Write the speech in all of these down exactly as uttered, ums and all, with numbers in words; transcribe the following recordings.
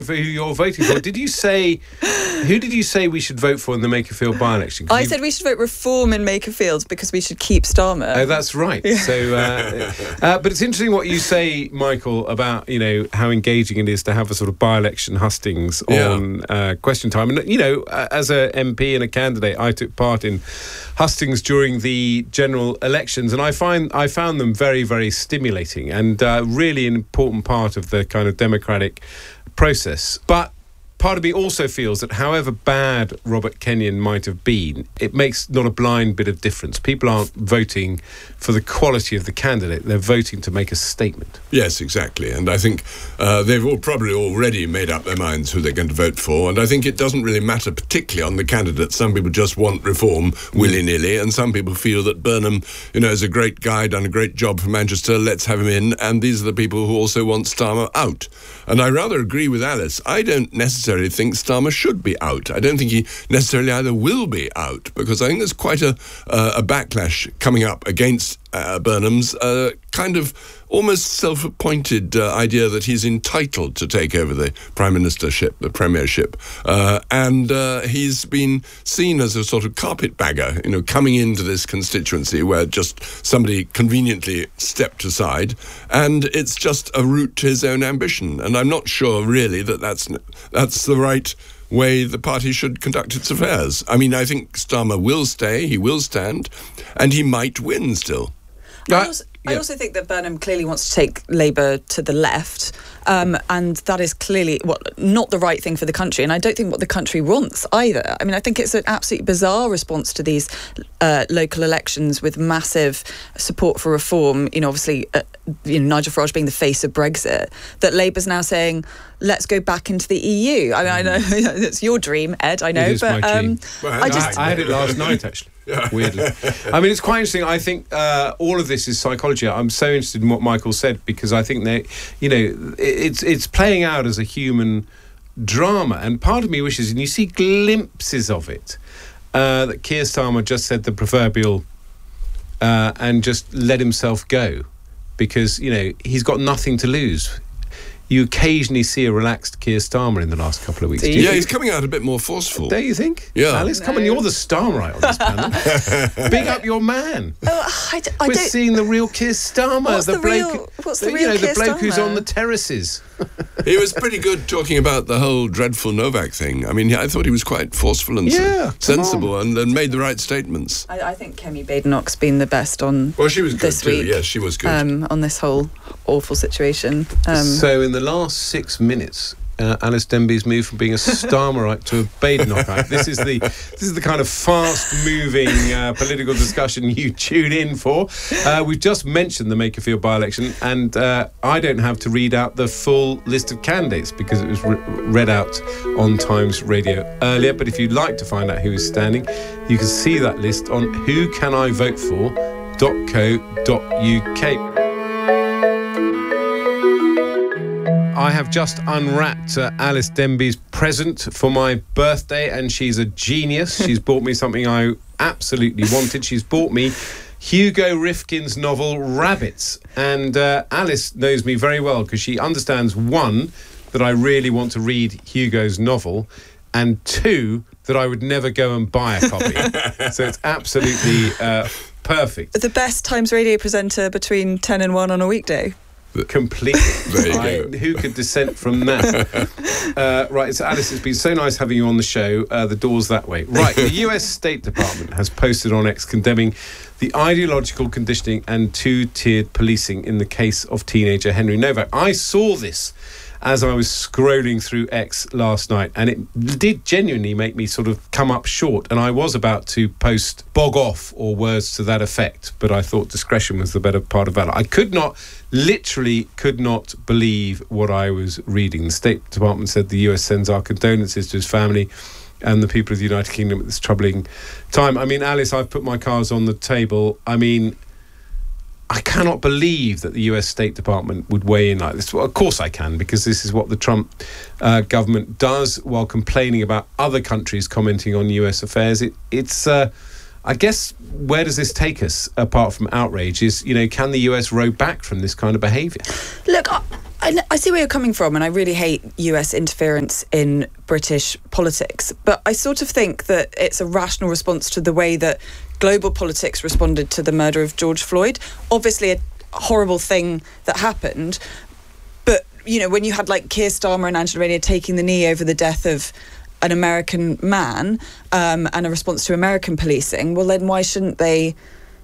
For who you're voting for. Did you say, who did you say we should vote for in the Makerfield by-election? I said we should vote Reform in Makerfield because we should keep Starmer. Oh, that's right. Yeah. So, uh, uh, but it's interesting what you say, Michael, about, you know, how engaging it is to have a sort of by-election hustings yeah. on uh, Question Time. And, you know, as a M P and a candidate, I took part in hustings during the general elections, and I find I found them very, very stimulating and uh, really an important part of the kind of democratic process. But part of me also feels that however bad Robert Kenyon might have been, it makes not a blind bit of difference. People aren't voting for the quality of the candidate, they're voting to make a statement. Yes, exactly. And I think uh, they've all probably already made up their minds who they're going to vote for. And I think it doesn't really matter particularly on the candidates. Some people just want reform willy-nilly, and some people feel that Burnham, you know, is a great guy, done a great job for Manchester, let's have him in. And these are the people who also want Starmer out. And I rather agree with Alice. I don't necessarily think Starmer should be out. I don't think he necessarily either will be out, because I think there's quite a, uh, a backlash coming up against uh, Burnham's uh, kind of almost self-appointed uh, idea that he's entitled to take over the prime ministership, the premiership, uh, and uh, he's been seen as a sort of carpetbagger, you know, coming into this constituency where just somebody conveniently stepped aside, and it's just a route to his own ambition. And I'm not sure really that that's that's the right way the party should conduct its affairs. I mean, I think Starmer will stay, he will stand, and he might win still. I also, yeah. I also think that Burnham clearly wants to take Labour to the left, um, and that is clearly well, not the right thing for the country, and I don't think what the country wants either. I mean, I think it's an absolutely bizarre response to these uh, local elections with massive support for reform, you know, obviously uh, you know, Nigel Farage being the face of Brexit, that Labour's now saying, let's go back into the E U. I mean, I know it's your dream, Ed, I know, it is but my um, well, I just... I had it last night, actually. Weirdly. I mean, it's quite interesting. I think uh, all of this is psychology. I'm so interested in what Michael said, because I think that, you know, it's it's playing out as a human drama, and part of me wishes, and you see glimpses of it, uh, that Keir Starmer just said the proverbial uh, and just let himself go, because, you know, he's got nothing to lose. You occasionally see a relaxed Keir Starmer in the last couple of weeks. Yeah, think? He's coming out a bit more forceful. Don't you think? Yeah. Alice, no. come on, you're the Starmerite on this panel. Big up your man. Oh, I, d- I We're don't... seeing the real Keir Starmer. What's the, the bloke, real, what's the, the real you know, Keir the bloke Starmer? who's on the terraces. He was pretty good talking about the whole dreadful Novak thing. I mean, I thought he was quite forceful and yeah, sensible and, and made the right statements. I, I think Kemi Badenoch's been the best on well, she was good this too. week. Yes, she was good. Um, on this whole awful situation. Um, so in the last six minutes, uh, Alice Denby's moved from being a Starmerite to a Badenochite. This is the this is the kind of fast-moving uh, political discussion you tune in for. Uh, we've just mentioned the Makerfield by-election, and uh, I don't have to read out the full list of candidates because it was re- read out on Times Radio earlier. But if you'd like to find out who is standing, you can see that list on who can I vote for dot co dot uk. I have just unwrapped uh, Alice Denby's present for my birthday, and she's a genius. She's bought me something I absolutely wanted. She's bought me Hugo Rifkin's novel Rabbits, and uh, Alice knows me very well because she understands, one, that I really want to read Hugo's novel, and two, that I would never go and buy a copy. So it's absolutely uh, perfect. the best Times radio presenter between ten and one on a weekday. Completely. There you I, go. who could dissent from that? uh, right, so Alice, it's been so nice having you on the show. Uh, the door's that way. Right, the U S State Department has posted on X condemning the ideological conditioning and two-tiered policing in the case of teenager Henry Novak. I saw this as I was scrolling through X last night, and it did genuinely make me sort of come up short, and I was about to post bog off or words to that effect, but I thought discretion was the better part of valor. I could not, literally could not believe what I was reading. The State Department said the U S sends our condolences to his family and the people of the United Kingdom at this troubling time. I mean, Alice, I've put my cards on the table. I mean, I cannot believe that the U S State Department would weigh in like this. Well, of course I can, because this is what the Trump uh, government does while complaining about other countries commenting on U S affairs. It, it's, uh, I guess, where does this take us, apart from outrage, is, you know, can the U S row back from this kind of behaviour? Look, I, I, I see where you're coming from, and I really hate U S interference in British politics. But I sort of think that it's a rational response to the way that global politics responded to the murder of George Floyd. Obviously, a horrible thing that happened. But, you know, when you had like Keir Starmer and Angela Rayner taking the knee over the death of an American man um, and a response to American policing, well, then why shouldn't they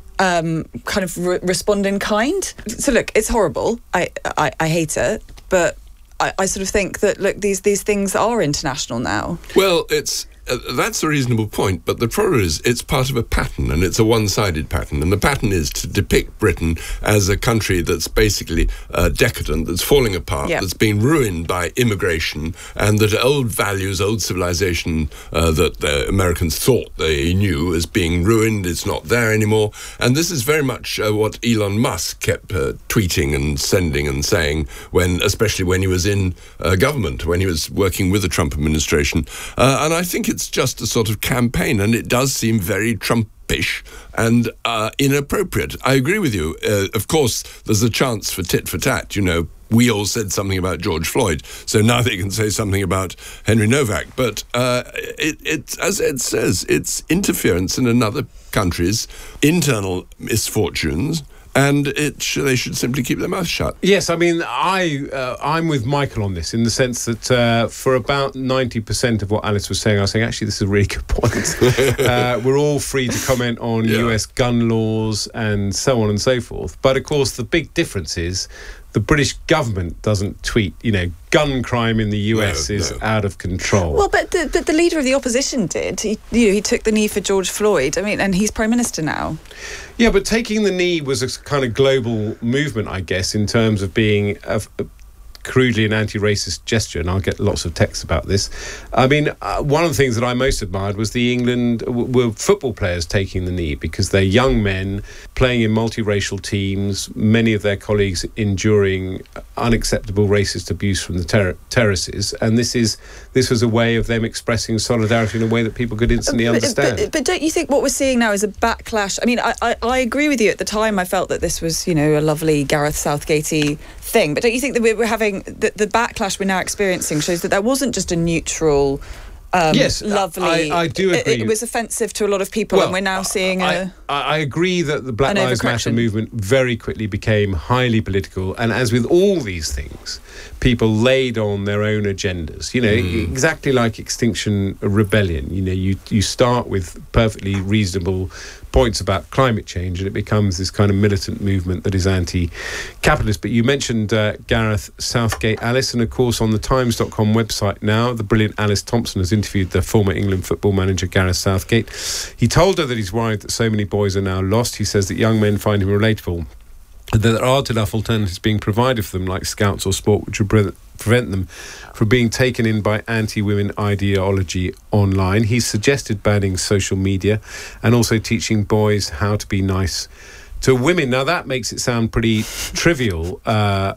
um, kind of re- respond in kind? So, look, it's horrible. I, I, I hate it. But I, I sort of think that, look, these, these things are international now. Well, it's... Uh, that's a reasonable point, but the problem is it's part of a pattern, and it's a one-sided pattern, and the pattern is to depict Britain as a country that's basically uh, decadent, that's falling apart, yep. that's been ruined by immigration, and that old values, old civilization uh, that the Americans thought they knew is being ruined, it's not there anymore. And this is very much uh, what Elon Musk kept uh, tweeting and sending and saying, when, especially when he was in uh, government, when he was working with the Trump administration. Uh, and I think it's It's just a sort of campaign, and it does seem very Trumpish and uh, inappropriate. I agree with you. Uh, of course, there's a chance for tit for tat. You know, we all said something about George Floyd, so now they can say something about Henry Novak. But uh, it, it, as Ed says, it's interference in another country's internal misfortunes. And it sh- they should simply keep their mouth shut. Yes, I mean, I, uh, I'm with Michael on this in the sense that uh, for about ninety percent of what Alice was saying, I was saying, actually, this is a really good point. uh, we're all free to comment on yeah. U S gun laws and so on and so forth. But, of course, the big difference is the British government doesn't tweet, you know, gun crime in the U S no, is no. out of control. Well, but the, but the leader of the opposition did. He, you know, he took the knee for George Floyd. I mean, and he's Prime Minister now. Yeah, but taking the knee was a kind of global movement, I guess, in terms of being a, a crudely an anti-racist gesture, and I'll get lots of texts about this. I mean, uh, one of the things that I most admired was the England w- were football players taking the knee, because they're young men playing in multiracial teams, many of their colleagues enduring unacceptable racist abuse from the ter- terraces, and this is this was a way of them expressing solidarity in a way that people could instantly but, understand. But, but don't you think what we're seeing now is a backlash? I mean, I, I, I agree with you. At the time, I felt that this was, you know, a lovely Gareth Southgate-y thing, but don't you think that we're having the, the backlash we're now experiencing shows that there wasn't just a neutral, um, yes, lovely... I, I do agree. It, it was offensive to a lot of people, well, and we're now seeing I, a... I, I agree that the Black Lives Matter movement very quickly became highly political, and as with all these things, people laid on their own agendas. You know, mm. exactly like Extinction Rebellion. You know, you, you start with perfectly reasonable points about climate change, and it becomes this kind of militant movement that is anti-capitalist. But you mentioned uh, Gareth Southgate, Alice, and of course on the times dot com website now, the brilliant Alice Thompson has interviewed the former England football manager Gareth Southgate. He told her that he's worried that so many boys are now lost. He says that young men find him relatable, and that there aren't enough alternatives being provided for them, like scouts or sport, which would pre- prevent them from being taken in by anti-women ideology online. He's suggested banning social media and also teaching boys how to be nice to women. Now, that makes it sound pretty trivial, uh,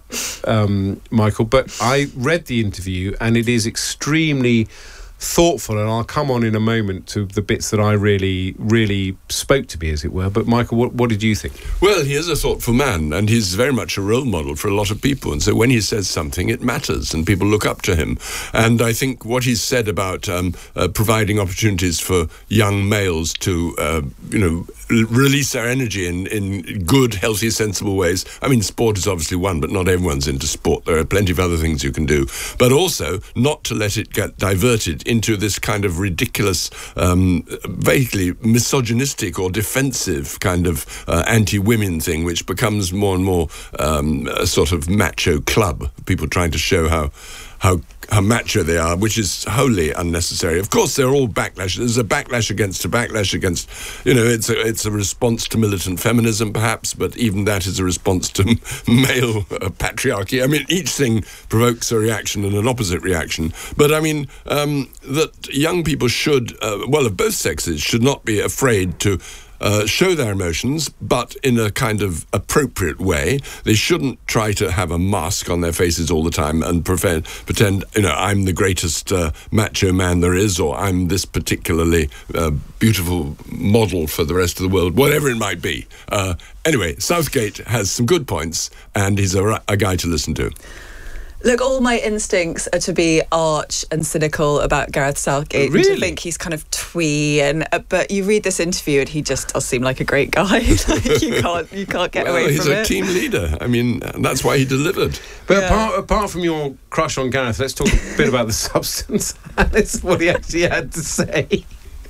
um, Michael, but I read the interview and it is extremely thoughtful, and I'll come on in a moment to the bits that I really, really spoke to me, as it were. But Michael, what, what did you think? Well, he is a thoughtful man, and he's very much a role model for a lot of people. And so when he says something, it matters, and people look up to him. And I think what he's said about um, uh, providing opportunities for young males to, uh, you know, release their energy in, in good, healthy, sensible ways. I mean, sport is obviously one, but not everyone's into sport. There are plenty of other things you can do. But also not to let it get diverted into this kind of ridiculous, um, vaguely misogynistic or defensive kind of uh, anti-women thing, which becomes more and more um, a sort of macho club. People trying to show how how how macho they are, which is wholly unnecessary. Of course, they're all backlash. There's a backlash against a backlash against, you know, it's a, it's a response to militant feminism, perhaps, but even that is a response to male uh, patriarchy. I mean, each thing provokes a reaction and an opposite reaction. But, I mean, um, that young people should, uh, well, of both sexes, should not be afraid to Uh, show their emotions, but in a kind of appropriate way. They shouldn't try to have a mask on their faces all the time and prevent, pretend, you know, I'm the greatest uh, macho man there is, or I'm this particularly uh, beautiful model for the rest of the world, whatever it might be. Uh, anyway, Southgate has some good points, and he's a, a guy to listen to. Look, all my instincts are to be arch and cynical about Gareth Southgate. Really? To think he's kind of twee, and uh, but you read this interview and he just does seem like a great guy. Like, you can't, you can't get well, away he's from a it. team leader. I mean, that's why he delivered. But Yeah. apart, apart from your crush on Gareth, let's talk a bit about the substance. Alice, what he actually had to say.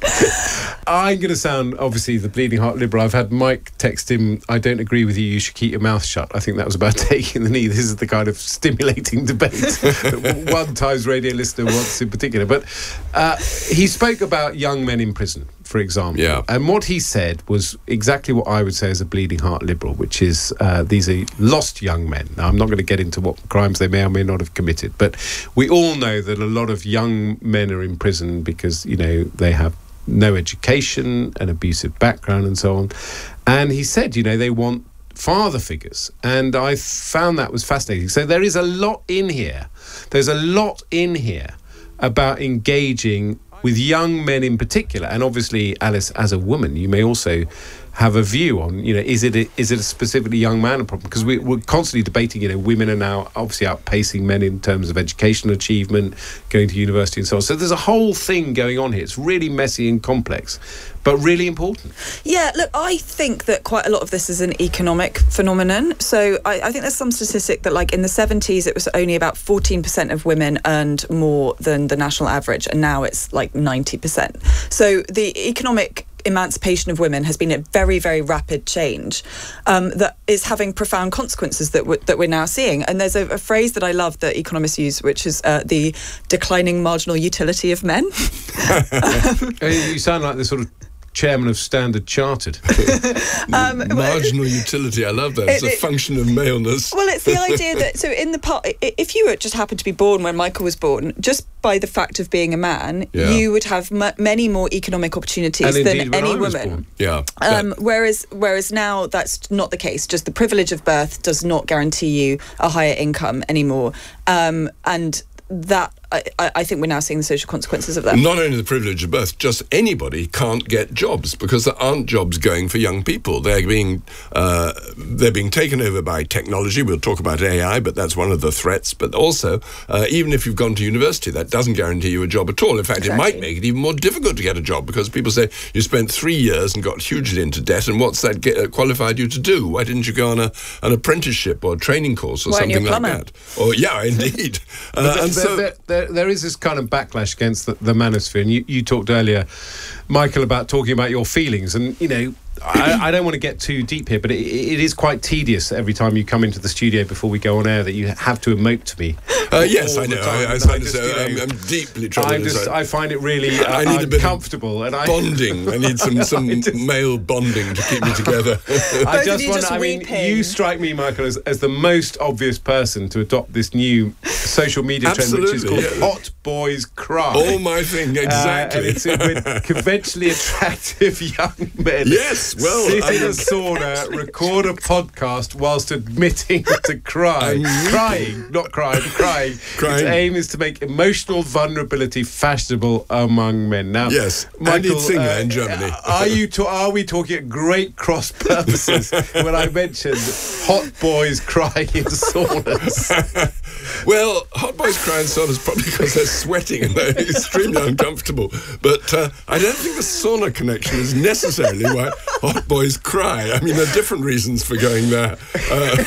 I'm going to sound, obviously, the bleeding heart liberal. I've had Mike text him, I don't agree with you, you should keep your mouth shut. I think that was about taking the knee. This is the kind of stimulating debate that one Times Radio listener wants in particular. But uh, he spoke about young men in prison, for example. Yeah. And what he said was exactly what I would say as a bleeding heart liberal, which is uh, these are lost young men. Now, I'm not going to get into what crimes they may or may not have committed, but we all know that a lot of young men are in prison because, you know, they have no education, an abusive background and so on. And he said, you know, they want father figures. And I found that was fascinating. So there is a lot in here. There's a lot in here about engaging with young men in particular. And obviously, Alice, as a woman, you may also have a view on, you know, is it a, is it a specifically young man problem? Because we, we're constantly debating, you know, women are now obviously outpacing men in terms of educational achievement, going to university and so on. So there's a whole thing going on here. It's really messy and complex, but really important. Yeah, look, I think that quite a lot of this is an economic phenomenon. So I, I think there's some statistic that, like, in the seventies, it was only about fourteen percent of women earned more than the national average, and now it's like ninety percent. So the economic emancipation of women has been a very, very rapid change um, that is having profound consequences that, w- that we're now seeing. And there's a, a phrase that I love that economists use, which is uh, the declining marginal utility of men. um, you sound like the sort of chairman of Standard Chartered. um, Marginal utility, I love that. It's It- a it- function of maleness. Well, it's the idea that, so in the part, if you were just happened to be born when Michael was born, just by the fact of being a man, Yeah. you would have m- many more economic opportunities And than indeed, when any I was woman. born. Yeah. Um, that- whereas, whereas now that's not the case. Just the privilege of birth does not guarantee you a higher income anymore, um, and that I, I think we're now seeing the social consequences of that. Not only the privilege of birth, just anybody can't get jobs because there aren't jobs going for young people. They're being uh, they're being taken over by technology. We'll talk about A I, but that's one of the threats. But also, uh, even if you've gone to university, that doesn't guarantee you a job at all. In fact, Exactly. it might make it even more difficult to get a job because people say you spent three years and got hugely into debt, and what's that get, uh, qualified you to do? Why didn't you go on a, an apprenticeship or a training course or Why aren't you a something like plumber? that? Or yeah, indeed. Uh, But and there, so. there, there, there is this kind of backlash against the, the manosphere, and you, you talked earlier, Michael, about talking about your feelings, and you know, I, I don't want to get too deep here, but it, it is quite tedious every time you come into the studio before we go on air that you have to emote to me. Uh, yes, all I the know. time. I, I, And find just, it so, you know, I'm, I'm deeply troubled. I just, inside. I find it really uh, I need a bit of uncomfortable, and I bonding. I need some, some I just- male bonding to keep me together. I Both of just you want. just I mean, weeping. you strike me, Michael, as, as the most obvious person to adopt this new social media trend, which is Absolutely, called yeah. "Hot Boys Cry." All my thing, exactly. Uh, and it's with conventionally attractive young men. Yes, well, sit I in a mean- sauna, record a podcast whilst admitting to cry, I'm weeping. crying, not crying, crying. Crying. Its aim is to make emotional vulnerability fashionable among men. Now, Yes, Michael, Andy Singer in Germany. Are you? To, are we talking at great cross purposes when I mentioned hot boys crying in saunas? Well, hot boys cry in saunas probably because they're sweating and they're extremely uncomfortable. But uh, I don't think the sauna connection is necessarily why hot boys cry. I mean, there are different reasons for going there. Uh,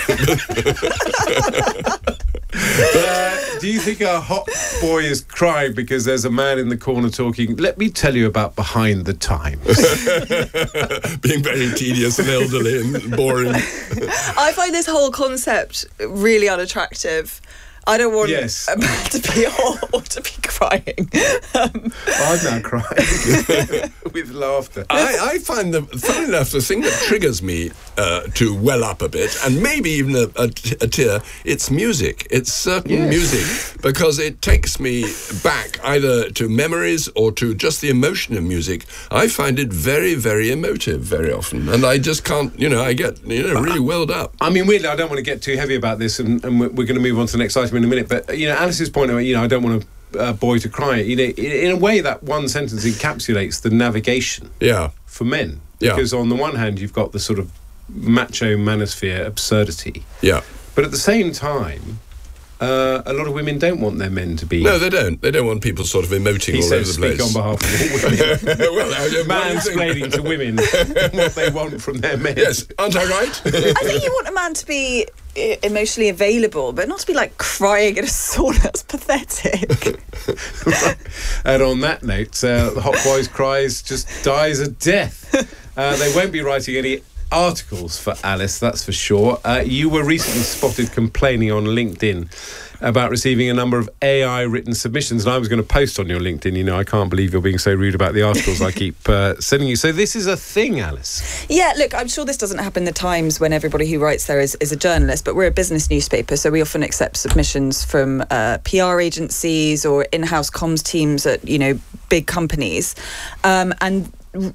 Uh, do you think a hot boy is crying because there's a man in the corner talking, let me tell you about Behind the Times? being very tedious and elderly and boring. I find this whole concept really unattractive. I don't want Yes. a man to be hot or to be crying. Um, I'm now crying with laughter. I, I find, the, funny enough, the thing that triggers me uh, to well up a bit, and maybe even a, a, a tear, it's music. It's certain Yes. music, because it takes me back either to memories or to just the emotion of music. I find it very, very emotive very often, and I just can't, you know, I get, you know, really welled up. I mean, weirdly, I don't want to get too heavy about this, and, and we're, we're going to move on to the next item in a minute. But you know, Alice's point about, you know, I don't want a uh, boy to cry. You know, in, in a way, that one sentence encapsulates the navigation Yeah. for men. Yeah. Because on the one hand, you've got the sort of macho manosphere absurdity, Yeah. but at the same time, Uh, a lot of women don't want their men to be. No, they don't. They don't want people sort of emoting he all says, over the speak place. on behalf of all women. well, I, mansplaining to women what they want from their men. Yes, aren't I right? I think you want a man to be e- emotionally available, but not to be like crying in a sauna. That's pathetic. Right. And on that note, uh, the Hot Boys Cries just dies a death. Uh, they won't be writing any articles for Alice, that's for sure. Uh, you were recently spotted complaining on LinkedIn about receiving a number of A I written submissions, and I was going to post on your LinkedIn, you know, I can't believe you're being so rude about the articles I keep uh, sending you. So this is a thing, Alice. Yeah, look, I'm sure this doesn't happen in the Times when everybody who writes there is, is a journalist, but we're a business newspaper, so we often accept submissions from uh, P R agencies or in-house comms teams at, you know, big companies. Um, and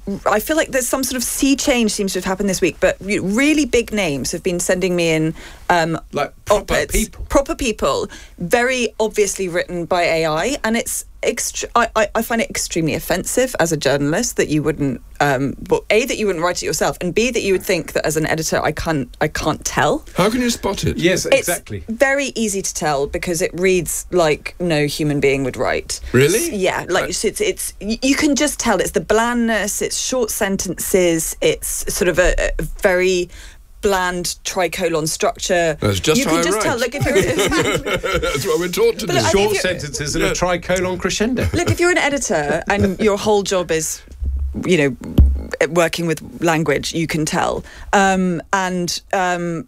I feel like there's some sort of sea change seems to have happened this week, but really big names have been sending me in um, like proper op-eds, people, proper people, very obviously written by A I, and it's ext- I, I find it extremely offensive as a journalist that you wouldn't, um, well, A, that you wouldn't write it yourself, and B, that you would think that as an editor I can't I can't tell. How can you spot it? Yes, exactly. It's very easy to tell because it reads like no human being would write. Really? Yeah, like it's, it's it's you can just tell. It's the blandness. It's short sentences. It's sort of a, a very bland tricolon structure. That's just you how can I just write. tell. Look, if you're That's what we're taught to But do. look, I think Short if you're- sentences and Yeah. a tricolon crescendo. look, if you're an editor and your whole job is, you know, working with language, you can tell. Um, and um,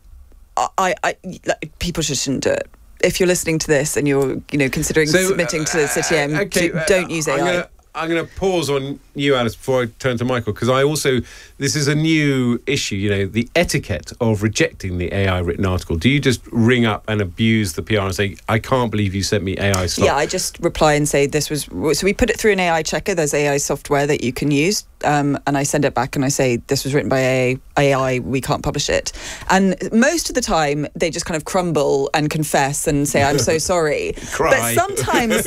I, I, like, people just shouldn't do it. If you're listening to this and you're, you know, considering So, submitting to uh, City M, okay, do, uh, don't use A I. I'm gonna, I'm going to pause on you, Alice, before I turn to Michael, because I also, this is a new issue, you know, the etiquette of rejecting the A I written article. Do you just ring up and abuse the P R and say, I can't believe you sent me A I slop? Yeah, I just reply and say this was... So we put it through an A I checker. There's A I software that you can use. Um, and I send it back and I say, this was written by A I, we can't publish it. And most of the time, they just kind of crumble and confess and say, I'm so sorry. Cry. But sometimes...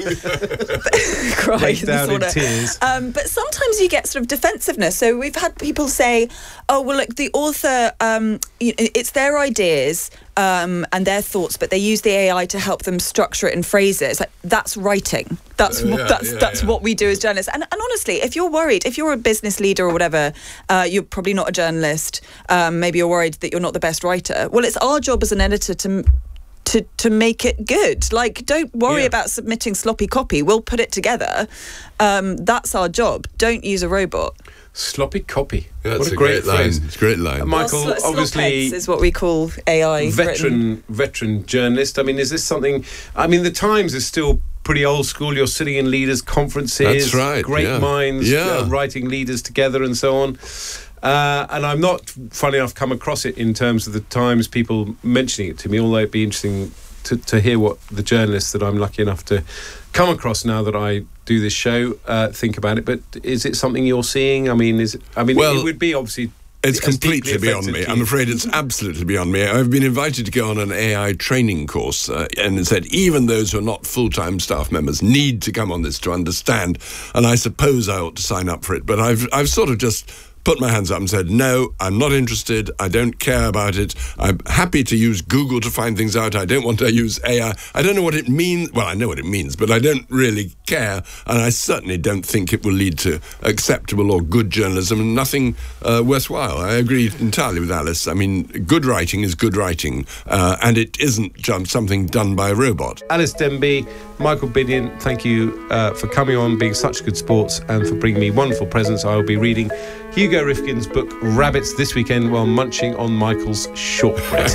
cry Break in the down in sauna. tears. Um, but sometimes you get sort of defensiveness. So we've had people say, oh, well, look, the author, um, it's their ideas um, and their thoughts, but they use the A I to help them structure it and phrase it. It's like, that's writing. That's Uh, what, yeah, that's yeah, that's yeah. what we do as journalists. And, and honestly, if you're worried, if you're a business leader or whatever, uh, you're probably not a journalist. Um, maybe you're worried that you're not the best writer. Well, it's our job as an editor to to to make it good. Like, don't worry Yeah. about submitting sloppy copy. We'll put it together. Um, that's our job. Don't use a robot. Sloppy copy. That's what a, a great, great line. phrase. It's a great line. Uh, Michael, Well, sl- obviously... slopheads is what we call A I. veteran written. veteran journalist. I mean, is this something? I mean, the Times is still pretty old school. You're sitting in leaders' conferences. That's right, Great yeah. minds, Yeah. uh, writing leaders together, and so on. Uh, and I'm not, funny enough, come across it in terms of the Times people mentioning it to me. Although it'd be interesting to, to hear what the journalists that I'm lucky enough to come across now that I do this show uh, think about it. But is it something you're seeing? I mean, is it? I mean, Well, it would be obviously. It's as deeply completely beyond offensive me. to I'm you. afraid it's absolutely beyond me. I've been invited to go on an A I training course, uh, and it said even those who are not full-time staff members need to come on this to understand. And I suppose I ought to sign up for it, but I've I've sort of just put my hands up and said, no, I'm not interested. I don't care about it. I'm happy to use Google to find things out. I don't want to use A I. I don't know what it means. Well, I know what it means, but I don't really care. And I certainly don't think it will lead to acceptable or good journalism and nothing uh, worthwhile. I agree entirely with Alice. I mean, good writing is good writing, uh, and it isn't just something done by a robot. Alice Denby, Michael Binion, thank you uh, for coming on, being such good sports, and for bringing me wonderful presents. I will be reading Hugo Rifkin's book Rabbits this weekend while munching on Michael's shortbread.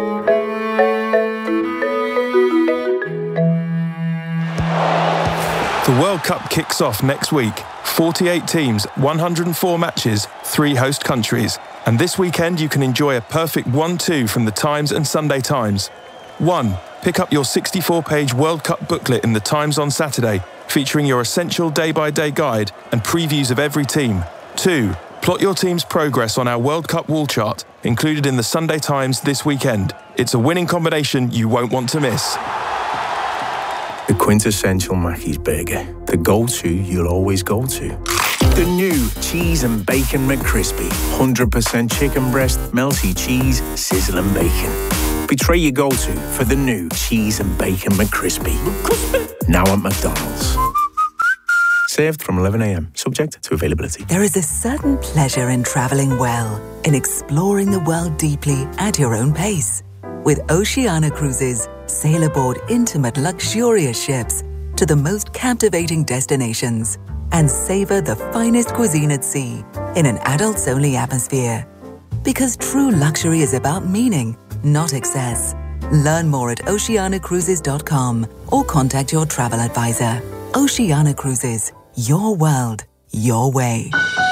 The World Cup kicks off next week. forty-eight teams, one hundred four matches, three host countries. And this weekend you can enjoy a perfect one two from the Times and Sunday Times. One, pick up your sixty-four page World Cup booklet in the Times on Saturday, featuring your essential day-by-day guide and previews of every team. Two, plot your team's progress on our World Cup wall chart, included in the Sunday Times this weekend. It's a winning combination you won't want to miss. The quintessential Mackey's burger. The go-to you'll always go to. The new Cheese and Bacon McCrispy. one hundred percent chicken breast, melty cheese, sizzling bacon. betray your go-to for the new Cheese and Bacon McCrispy. McCrispy. Now at McDonald's. Served from eleven a.m, subject to availability. There is a certain pleasure in travelling well, in exploring the world deeply at your own pace. With Oceania Cruises, sail aboard intimate, luxurious ships to the most captivating destinations and savour the finest cuisine at sea in an adults-only atmosphere. Because true luxury is about meaning, not excess. Learn more at oceania cruises dot com or contact your travel advisor. Oceania Cruises. Your world, your way.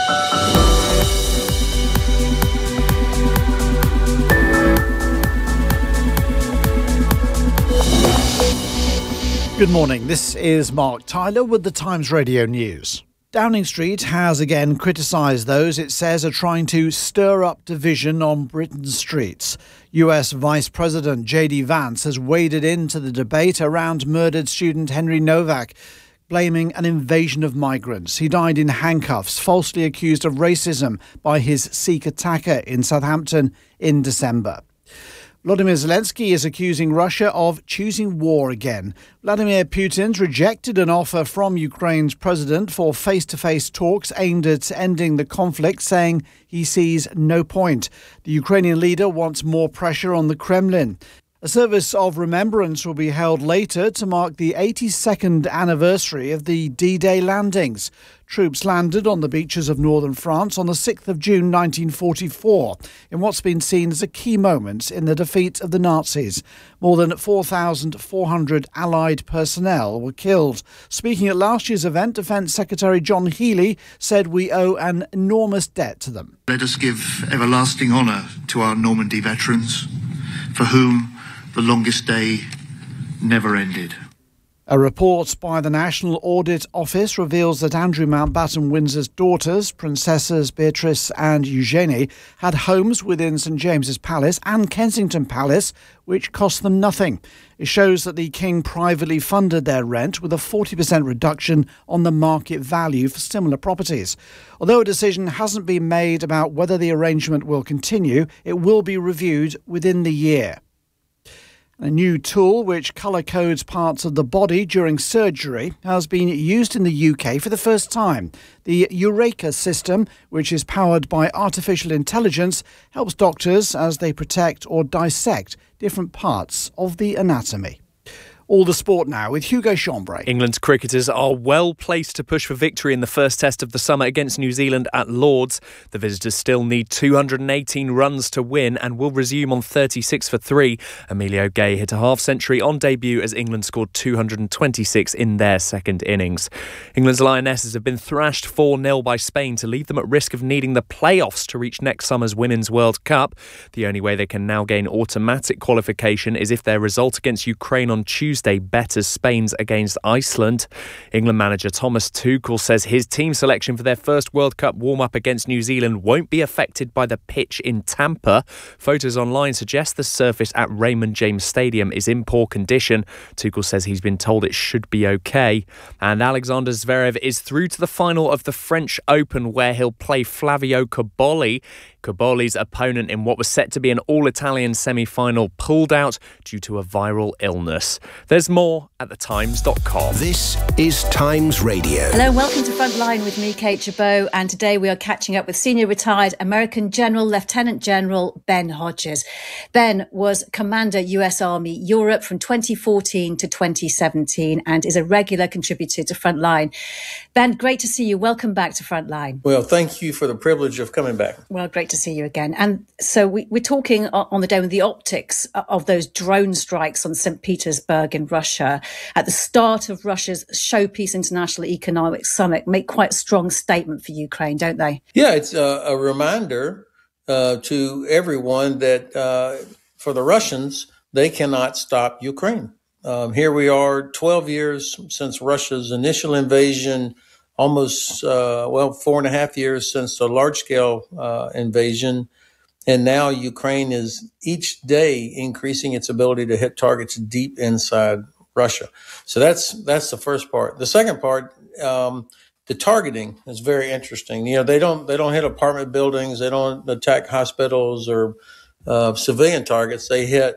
Good morning, this is Mark Tyler with the Times Radio News. Downing Street has again criticised those it says are trying to stir up division on Britain's streets. U S Vice President J D Vance has waded into the debate around murdered student Henry Novak, blaming an invasion of migrants. He died in handcuffs, falsely accused of racism by his Sikh attacker in Southampton in December. Volodymyr Zelensky is accusing Russia of choosing war again. Vladimir Putin's rejected an offer from Ukraine's president for face-to-face talks aimed at ending the conflict, saying he sees no point. The Ukrainian leader wants more pressure on the Kremlin. A service of remembrance will be held later to mark the eighty-second anniversary of the D-Day landings. Troops landed on the beaches of northern France on the sixth of June nineteen forty-four, in what's been seen as a key moment in the defeat of the Nazis. More than four thousand four hundred Allied personnel were killed. Speaking at last year's event, Defence Secretary John Healey said we owe an enormous debt to them. Let us give everlasting honour to our Normandy veterans, for whom the longest day never ended. A report by the National Audit Office reveals that Andrew Mountbatten Windsor's daughters, Princesses Beatrice and Eugenie, had homes within St James's Palace and Kensington Palace, which cost them nothing. It shows that the King privately funded their rent with a forty percent reduction on the market value for similar properties. Although a decision hasn't been made about whether the arrangement will continue, it will be reviewed within the year. A new tool which colour codes parts of the body during surgery has been used in the U K for the first time. The Eureka system, which is powered by artificial intelligence, helps doctors as they protect or dissect different parts of the anatomy. All the sport now with Hugo Chambray. England's cricketers are well placed to push for victory in the first test of the summer against New Zealand at Lords. The visitors still need two hundred eighteen runs to win and will resume on thirty-six for three. Emilio Gay hit a half-century on debut as England scored two hundred twenty-six in their second innings. England's Lionesses have been thrashed four nil by Spain to leave them at risk of needing the playoffs to reach next summer's Women's World Cup. The only way they can now gain automatic qualification is if their result against Ukraine on Tuesday betters Spain's against Iceland. England manager Thomas Tuchel says his team selection for their first World Cup warm-up against New Zealand won't be affected by the pitch in Tampa. Photos online suggest the surface at Raymond James Stadium is in poor condition. Tuchel says he's been told it should be okay. And Alexander Zverev is through to the final of the French Open, where he'll play Flavio Cobolli. Cobolli's opponent in what was set to be an all-Italian semi-final pulled out due to a viral illness. There's more at the times dot com. This is Times Radio. Hello, welcome to Frontline with me, Kate Chabot, and today we are catching up with senior retired American General Lieutenant General Ben Hodges. Ben was Commander U S Army Europe from twenty fourteen to twenty seventeen and is a regular contributor to Frontline. Ben, great to see you. Welcome back to Frontline. Well, thank you for the privilege of coming back. Well, great to see you again. And so we, we're talking on the day with the optics of those drone strikes on Saint Petersburg in Russia at the start of Russia's Showpeace International Economic Summit make quite a strong statement for Ukraine, don't they? Yeah, it's a, a reminder uh, to everyone that uh, for the Russians, they cannot stop Ukraine. Um, here we are twelve years since Russia's initial invasion, almost, uh, well, four and a half years since the large-scale uh, invasion. And now Ukraine is each day increasing its ability to hit targets deep inside Russia. So that's that's the first part. The second part, um, the targeting is very interesting. You know, they don't they don't hit apartment buildings, they don't attack hospitals or uh, civilian targets. They hit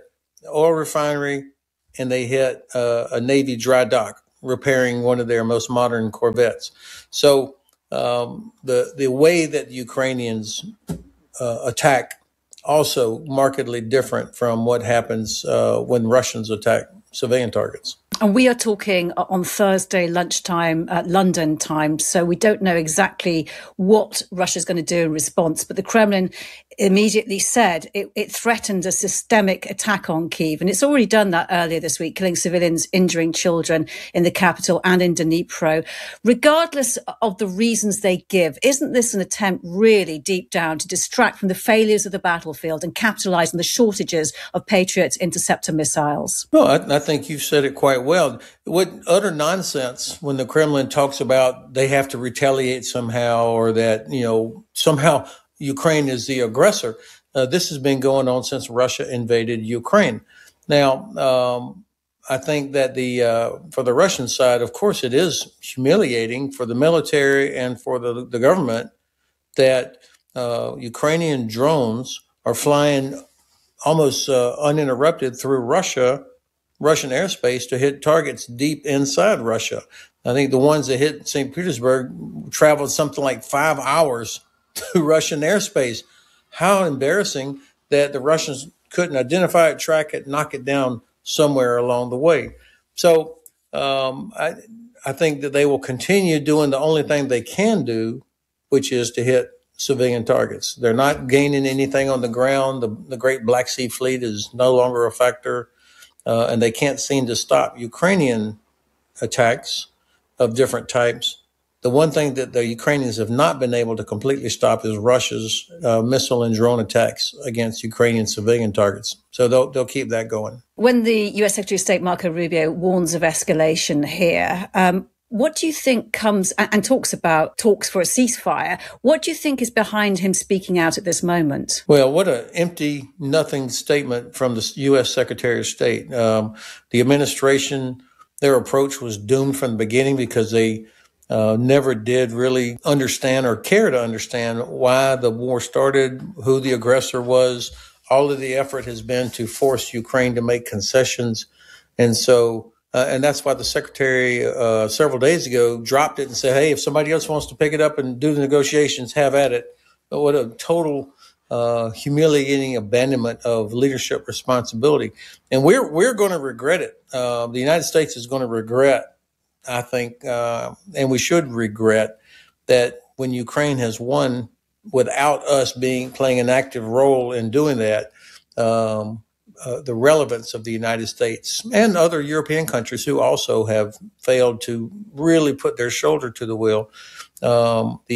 oil refinery, and they hit uh, a Navy dry dock, repairing one of their most modern corvettes. So um, the the way that the Ukrainians uh, attack also markedly different from what happens uh, when Russians attack civilian targets. And we are talking on Thursday lunchtime, uh, London time, so we don't know exactly what Russia's going to do in response. But the Kremlin immediately said it, it threatened a systemic attack on Kyiv. And it's already done that earlier this week, killing civilians, injuring children in the capital and in Dnipro. Regardless of the reasons they give, isn't this an attempt really deep down to distract from the failures of the battlefield and capitalise on the shortages of Patriot interceptor missiles? No, I, I think you've said it quite well. What utter nonsense when the Kremlin talks about they have to retaliate somehow, or that, you know, somehow Ukraine is the aggressor. Uh, this has been going on since Russia invaded Ukraine. Now, um, I think that the uh, for the Russian side, of course, it is humiliating for the military and for the, the government that uh, Ukrainian drones are flying almost uh, uninterrupted through Russia, Russian airspace to hit targets deep inside Russia. I think the ones that hit Saint Petersburg traveled something like five hours through Russian airspace. How embarrassing that the Russians couldn't identify it, track it, knock it down somewhere along the way. So um, I, I think that they will continue doing the only thing they can do, which is to hit civilian targets. They're not gaining anything on the ground. The, the Great Black Sea Fleet is no longer a factor, uh, and they can't seem to stop Ukrainian attacks of different types. The one thing that the Ukrainians have not been able to completely stop is Russia's uh, missile and drone attacks against Ukrainian civilian targets. So they'll they'll keep that going. When the U S Secretary of State Marco Rubio warns of escalation here, um, what do you think comes and, and talks about talks for a ceasefire? What do you think is behind him speaking out at this moment? Well, what an empty, nothing statement from the U S Secretary of State. Um, the administration, their approach was doomed from the beginning because they Uh, never did really understand or care to understand why the war started, who the aggressor was. All of the effort has been to force Ukraine to make concessions. And so, uh, and that's why the secretary uh, several days ago dropped it and said, hey, if somebody else wants to pick it up and do the negotiations, have at it. But what a total uh, humiliating abandonment of leadership responsibility. And we're, we're going to regret it. Uh, the United States is going to regret, I think, uh, and we should regret that when Ukraine has won without us being playing an active role in doing that, um, uh, the relevance of the United States and other European countries who also have failed to really put their shoulder to the wheel, um, the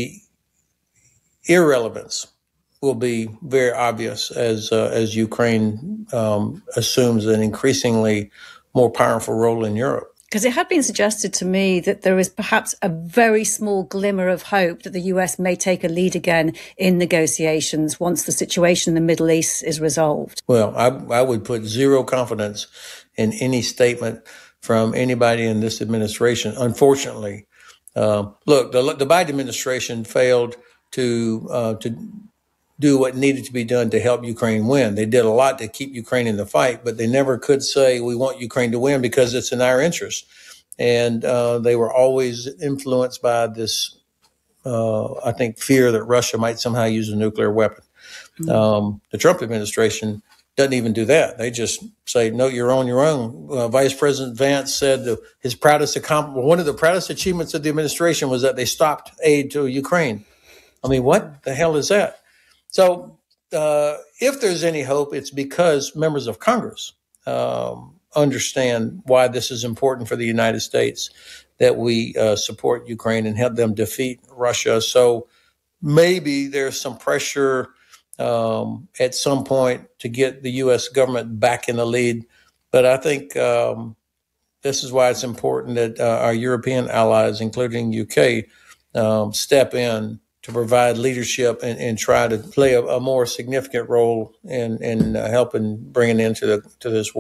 irrelevance will be very obvious as uh, as Ukraine um, assumes an increasingly more powerful role in Europe. Because it had been suggested to me that there is perhaps a very small glimmer of hope that the U S may take a lead again in negotiations once the situation in the Middle East is resolved. Well, I, I would put zero confidence in any statement from anybody in this administration, unfortunately. Um, look, the, the Biden administration failed to uh, to do what needed to be done to help Ukraine win. They did a lot to keep Ukraine in the fight, but they never could say we want Ukraine to win because it's in our interest. And uh, they were always influenced by this, uh, I think, fear that Russia might somehow use a nuclear weapon. Mm-hmm. Um, the Trump administration doesn't even do that. They just say, no, you're on your own. Uh, Vice President Vance said his proudest accomplishment, one of the proudest achievements of the administration was that they stopped aid to Ukraine. I mean, what the hell is that? So uh, if there's any hope, it's because members of Congress um, understand why this is important for the United States, that we uh, support Ukraine and help them defeat Russia. So maybe there's some pressure um, at some point to get the U S government back in the lead. But I think um, this is why it's important that uh, our European allies, including U K, um, step in to provide leadership and, and try to play a, a more significant role in, in uh, helping bring an end to, the, to this war.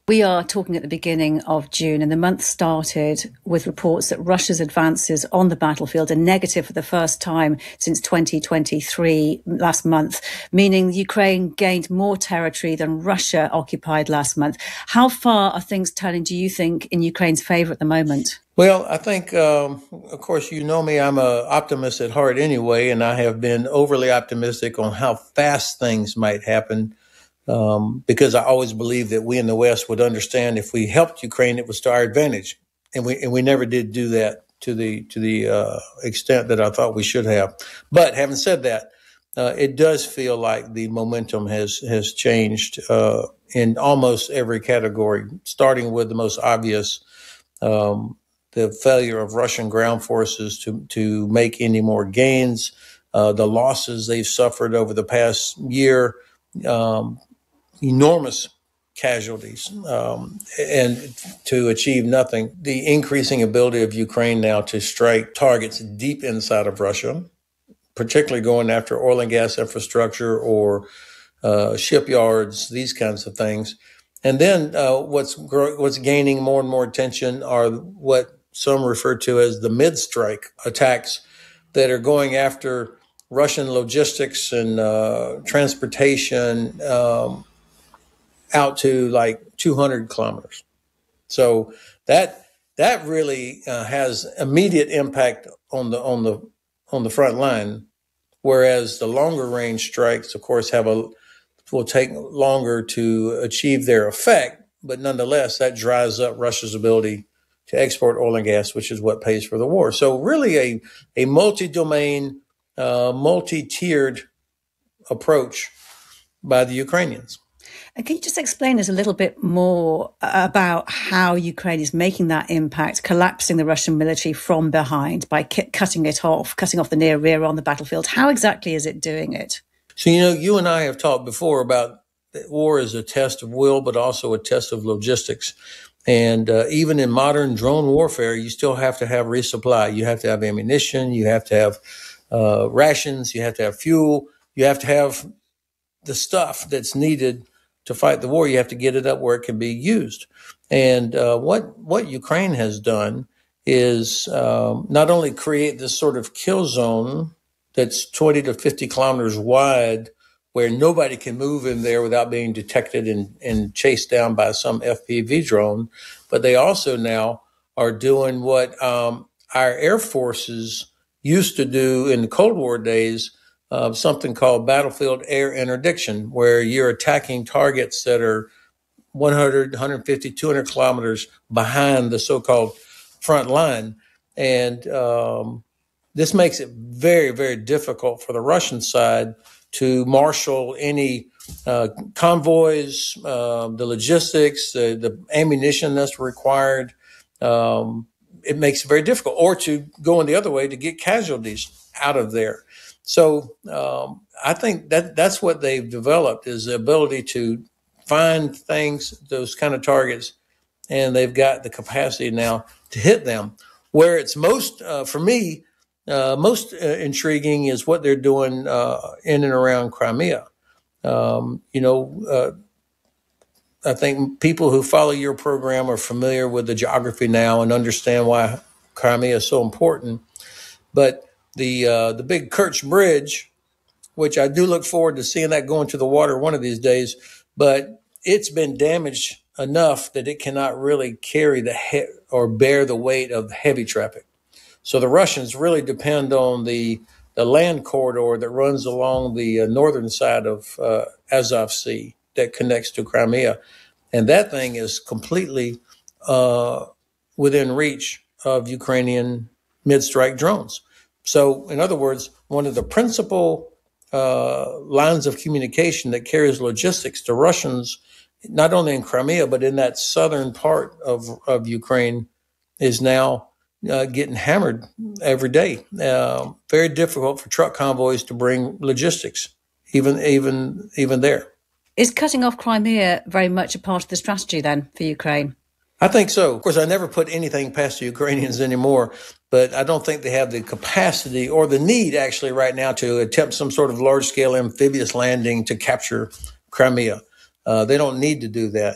We are talking at the beginning of June, and the month started with reports that Russia's advances on the battlefield are negative for the first time since twenty twenty-three, last month, meaning Ukraine gained more territory than Russia occupied last month. How far are things turning, do you think, in Ukraine's favour at the moment? Well, I think, um, of course, you know me, I'm an optimist at heart anyway, and I have been overly optimistic on how fast things might happen. Um, because I always believed that we in the West would understand if we helped Ukraine, it was to our advantage, and we and we never did do that to the to the uh, extent that I thought we should have. But having said that, uh, it does feel like the momentum has has changed uh, in almost every category, starting with the most obvious, um, the failure of Russian ground forces to to make any more gains, uh, the losses they've suffered over the past year. Um, enormous casualties um, and to achieve nothing. The increasing ability of Ukraine now to strike targets deep inside of Russia, particularly going after oil and gas infrastructure or uh, shipyards, these kinds of things. And then uh, what's gro- what's gaining more and more attention are what some refer to as the mid-strike attacks that are going after Russian logistics and uh, transportation um, out to like two hundred kilometers. So that that really uh, has immediate impact on the on the on the front line, whereas the longer range strikes, of course, have a will take longer to achieve their effect. But nonetheless, that dries up Russia's ability to export oil and gas, which is what pays for the war. So really, a a multi-domain, uh, multi-tiered approach by the Ukrainians. And can you just explain us a little bit more about how Ukraine is making that impact, collapsing the Russian military from behind by ki- cutting it off, cutting off the near rear on the battlefield? How exactly is it doing it? So, you know, you and I have talked before about that war is a test of will, but also a test of logistics. And uh, even in modern drone warfare, you still have to have resupply. You have to have ammunition. You have to have uh, rations. You have to have fuel. You have to have the stuff that's needed to fight the war. You have to get it up where it can be used. And uh, what what Ukraine has done is um, not only create this sort of kill zone that's twenty to fifty kilometers wide, where nobody can move in there without being detected and, and chased down by some F P V drone, but they also now are doing what um, our air forces used to do in the Cold War days, Uh, something called battlefield air interdiction, where you're attacking targets that are one hundred, one fifty, two hundred kilometers behind the so-called front line. And um, this makes it very, very difficult for the Russian side to marshal any uh, convoys, uh, the logistics, the, the ammunition that's required. Um, it makes it very difficult, or to go in the other way to get casualties out of there. So um, I think that that's what they've developed, is the ability to find things, those kind of targets, and they've got the capacity now to hit them. Where it's most, uh, for me, uh, most uh, intriguing is what they're doing uh, in and around Crimea. Um, you know, uh, I think people who follow your program are familiar with the geography now and understand why Crimea is so important. But The uh, the big Kerch Bridge, which I do look forward to seeing that go into the water one of these days, but it's been damaged enough that it cannot really carry the he- or bear the weight of heavy traffic. So the Russians really depend on the the land corridor that runs along the uh, northern side of uh, Azov Sea that connects to Crimea, and that thing is completely uh, within reach of Ukrainian mid-strike drones. So, in other words, one of the principal uh, lines of communication that carries logistics to Russians, not only in Crimea, but in that southern part of, of Ukraine, is now uh, getting hammered every day. Uh, very difficult for truck convoys to bring logistics, even, even, even there. Is cutting off Crimea very much a part of the strategy then for Ukraine? I think so. Of course, I never put anything past the Ukrainians anymore, but I don't think they have the capacity or the need actually right now to attempt some sort of large-scale amphibious landing to capture Crimea. Uh, they don't need to do that.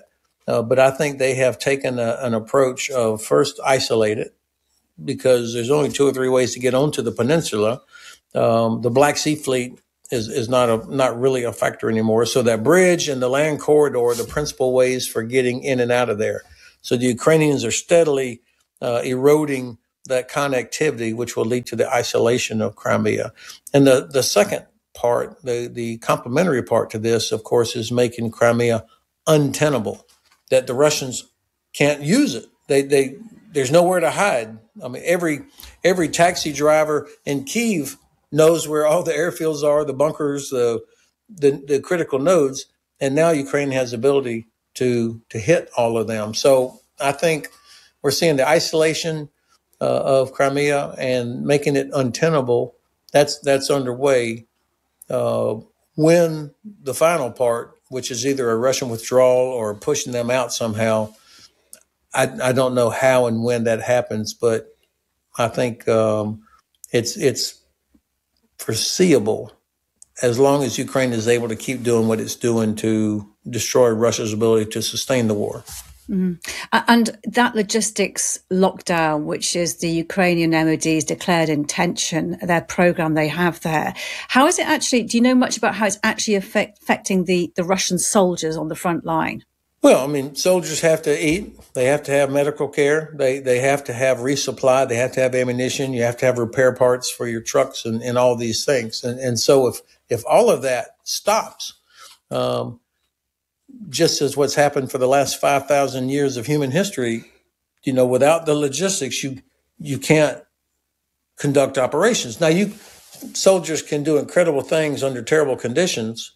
Uh, but I think they have taken a, an approach of first isolate it, because there's only two or three ways to get onto the peninsula. Um, the Black Sea Fleet is, is not a, not really a factor anymore. So that bridge and the land corridor are the principal ways for getting in and out of there. So the Ukrainians are steadily uh, eroding that connectivity, which will lead to the isolation of Crimea. And the, the second part, the, the complementary part to this, of course, is making Crimea untenable, that the Russians can't use it. They, they, there's nowhere to hide. I mean, every, every taxi driver in Kyiv knows where all the airfields are, the bunkers, the, the, the critical nodes. And now Ukraine has the ability to, to hit all of them. So I think we're seeing the isolation uh, of Crimea and making it untenable. That's, that's underway. Uh, when the final part, which is either a Russian withdrawal or pushing them out somehow, I, I don't know how and when that happens, but I think um, it's it's foreseeable as long as Ukraine is able to keep doing what it's doing to destroy Russia's ability to sustain the war. Mm. And that logistics lockdown, which is the Ukrainian M O D's declared intention, their program they have there, how is it actually, do you know much about how it's actually affect, affecting the, the Russian soldiers on the front line? Well, I mean, soldiers have to eat. They have to have medical care. They they have to have resupply. They have to have ammunition. You have to have repair parts for your trucks and, and all these things. And and so if if all of that stops, um, just as what's happened for the last five thousand years of human history, you know, without the logistics, you you can't conduct operations. Now, you soldiers can do incredible things under terrible conditions,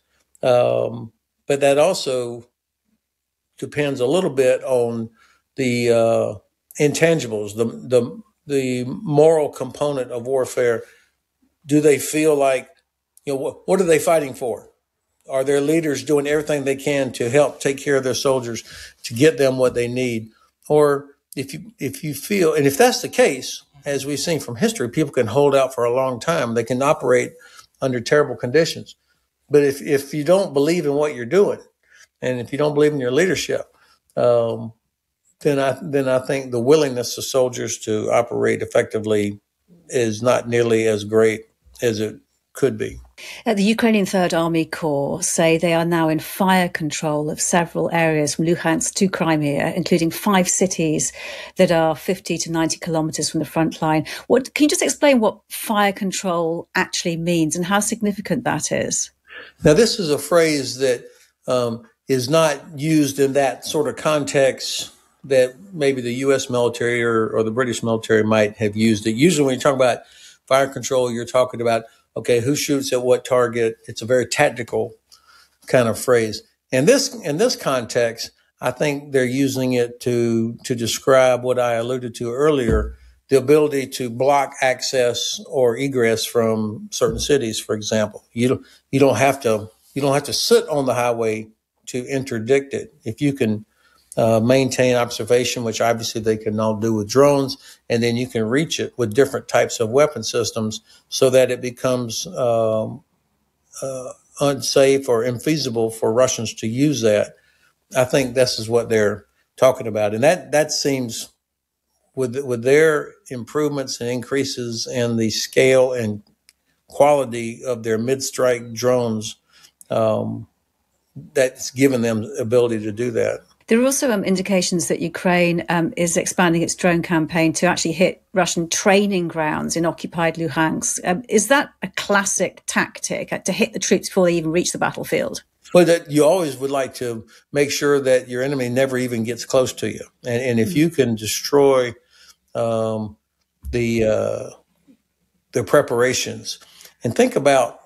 um, but that also depends a little bit on the uh, intangibles, the the the moral component of warfare. Do they feel like, you know, what, what are they fighting for? Are their leaders doing everything they can to help take care of their soldiers, to get them what they need? Or if you if you feel, and if that's the case, as we've seen from history, people can hold out for a long time. They can operate under terrible conditions. But if if you don't believe in what you're doing, and if you don't believe in your leadership, um, then I then I think the willingness of soldiers to operate effectively is not nearly as great as it could be. Uh, the Ukrainian Third Army Corps say they are now in fire control of several areas from Luhansk to Crimea, including five cities that are fifty to ninety kilometres from the front line. What, can you just explain what fire control actually means and how significant that is? Now, this is a phrase that um, is not used in that sort of context that maybe the U S military or, or the British military might have used it. Usually when you talk about fire control, you're talking about, okay, who shoots at what target? It's a very tactical kind of phrase. And this, in this context, I think they're using it to, to describe what I alluded to earlier, the ability to block access or egress from certain cities, for example. You don't, you don't have to, you don't have to sit on the highway to interdict it. If you can uh, maintain observation, which obviously they can all do with drones, and then you can reach it with different types of weapon systems so that it becomes um, uh, unsafe or infeasible for Russians to use that. I think this is what they're talking about. And that, that seems, with, with their improvements and increases in the scale and quality of their mid-strike drones, um, that's given them the ability to do that. There are also um, indications that Ukraine um, is expanding its drone campaign to actually hit Russian training grounds in occupied Luhansk. Um, is that a classic tactic, uh, to hit the troops before they even reach the battlefield? Well, that you always would like to make sure that your enemy never even gets close to you. And, and if you can destroy um, the uh, the preparations, and think about,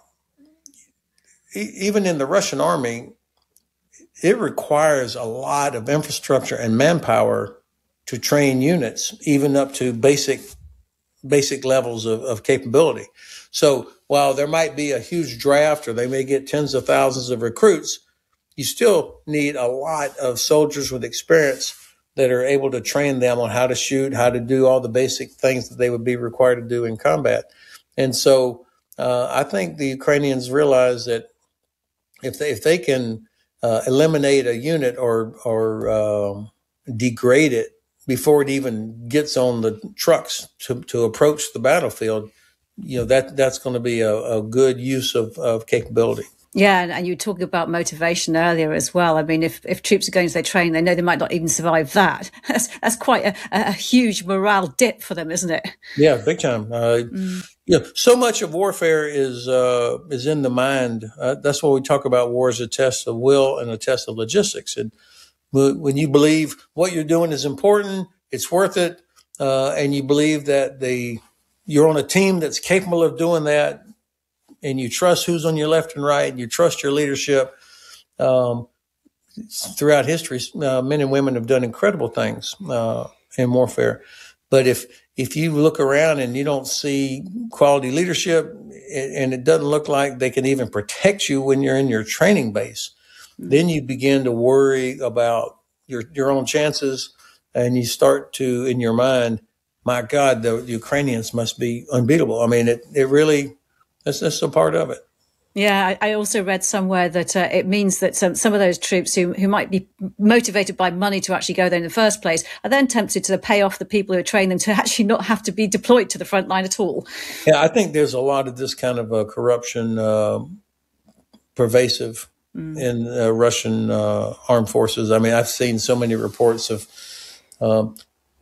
e- even in the Russian army, it requires a lot of infrastructure and manpower to train units, even up to basic basic levels of, of capability. So while there might be a huge draft or they may get tens of thousands of recruits, you still need a lot of soldiers with experience that are able to train them on how to shoot, how to do all the basic things that they would be required to do in combat. And so uh, I think the Ukrainians realize that if they, if they can uh, eliminate a unit or or um, degrade it before it even gets on the trucks to, to approach the battlefield, you know, that that's going to be a, a good use of, of capability. Yeah, and, and you were talking about motivation earlier as well. I mean, if, if troops are going to their training, they know they might not even survive that. That's, that's quite a, a huge morale dip for them, isn't it? Yeah, big time. Uh, mm. You know, so much of warfare is uh, is in the mind. Uh, that's why we talk about war as a test of will and a test of logistics. And when you believe what you're doing is important, it's worth it, uh, and you believe that the you're on a team that's capable of doing that, and you trust who's on your left and right, and you trust your leadership. Um, throughout history, uh, men and women have done incredible things uh, in warfare. But if if you look around and you don't see quality leadership, and it doesn't look like they can even protect you when you're in your training base, mm-hmm. then you begin to worry about your your own chances, and you start to, in your mind, my God, the Ukrainians must be unbeatable. I mean, it it really. That's just a part of it. Yeah, I, I also read somewhere that uh, it means that some, some of those troops who, who might be motivated by money to actually go there in the first place are then tempted to pay off the people who train them to actually not have to be deployed to the front line at all. Yeah, I think there's a lot of this kind of uh, corruption uh, pervasive mm. in uh, Russian uh, armed forces. I mean, I've seen so many reports of um,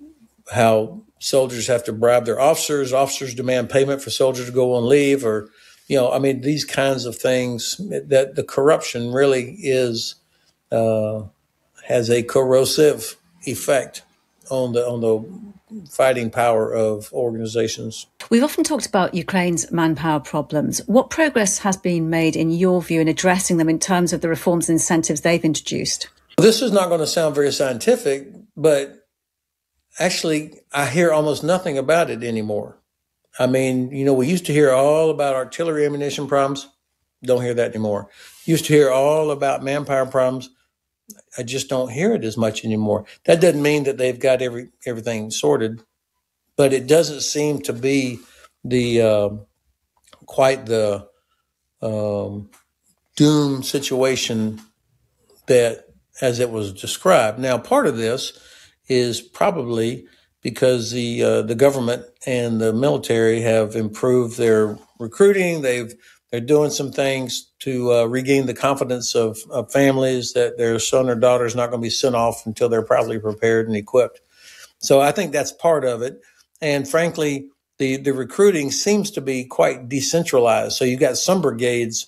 how soldiers have to bribe their officers. Officers demand payment for soldiers to go on leave, or, you know, I mean, these kinds of things. That the corruption really is uh, has a corrosive effect on the on the fighting power of organizations. We've often talked about Ukraine's manpower problems. What progress has been made, in your view, in addressing them in terms of the reforms and incentives they've introduced? This is not going to sound very scientific, but actually, I hear almost nothing about it anymore. I mean, you know, we used to hear all about artillery ammunition problems. Don't hear that anymore. Used to hear all about manpower problems. I just don't hear it as much anymore. That doesn't mean that they've got every everything sorted, but it doesn't seem to be the uh, quite the um, doom situation that as it was described. Now, part of this is probably because the uh, the government and the military have improved their recruiting. They've they're doing some things to uh, regain the confidence of, of families that their son or daughter is not going to be sent off until they're properly prepared and equipped. So I think that's part of it. And frankly, the the recruiting seems to be quite decentralized. So you've got some brigades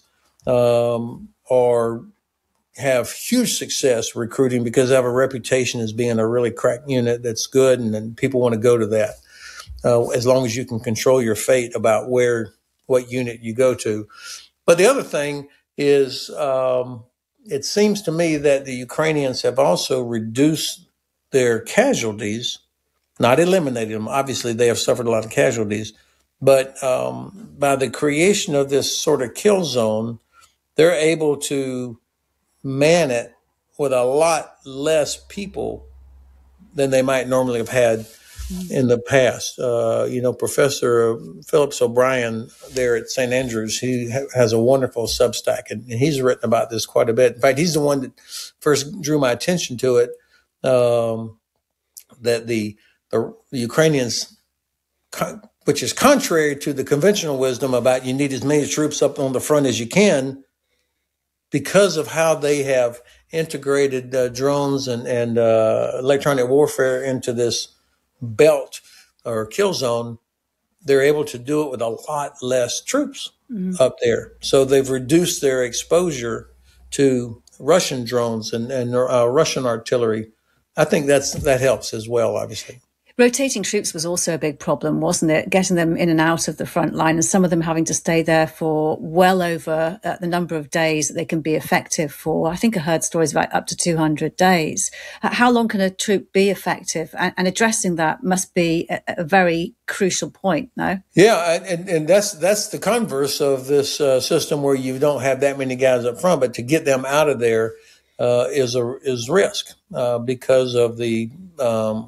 um, are have huge success recruiting because they have a reputation as being a really crack unit that's good, and, and people want to go to that uh, as long as you can control your fate about where what unit you go to. But the other thing is um, it seems to me that the Ukrainians have also reduced their casualties, not eliminated them. Obviously, they have suffered a lot of casualties, but um, by the creation of this sort of kill zone, they're able to man it with a lot less people than they might normally have had in the past. Uh, you know, Professor Phillips O'Brien there at Saint Andrews, he ha- has a wonderful Substack, and, and he's written about this quite a bit. In fact, he's the one that first drew my attention to it, um, that the, the, the Ukrainians, con- which is contrary to the conventional wisdom about you need as many troops up on the front as you can, because of how they have integrated uh, drones and, and uh, electronic warfare into this belt or kill zone, they're able to do it with a lot less troops mm-hmm. up there. So they've reduced their exposure to Russian drones and, and uh, Russian artillery. I think that's that helps as well, obviously. Rotating troops was also a big problem, wasn't it? Getting them in and out of the front line, and some of them having to stay there for well over uh, the number of days that they can be effective for. I think I heard stories about up to two hundred days. How long can a troop be effective? And, and addressing that must be a, a very crucial point, no? Yeah, and, and that's that's the converse of this uh, system where you don't have that many guys up front, but to get them out of there uh, is a is risk uh, because of the um,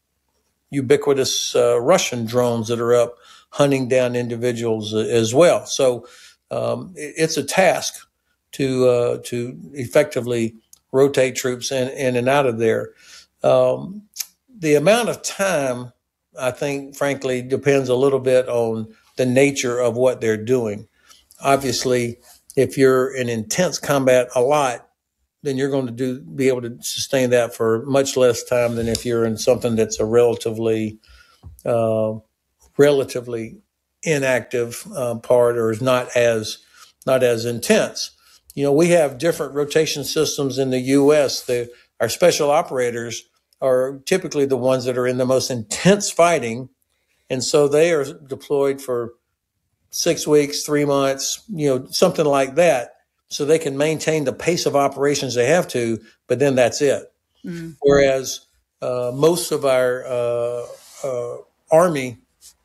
ubiquitous uh, Russian drones that are up hunting down individuals uh, as well. So um, it, it's a task to uh, to effectively rotate troops in, in and out of there. Um, the amount of time, I think, frankly, depends a little bit on the nature of what they're doing. Obviously, if you're in intense combat a lot, then you're going to do be able to sustain that for much less time than if you're in something that's a relatively uh, relatively inactive uh, part, or is not as not as intense. You know, we have different rotation systems in the U S. The, our special operators are typically the ones that are in the most intense fighting, and so they are deployed for six weeks, three months, you know, something like that, so they can maintain the pace of operations they have to, but then that's it. Mm. Whereas uh, most of our uh, uh, Army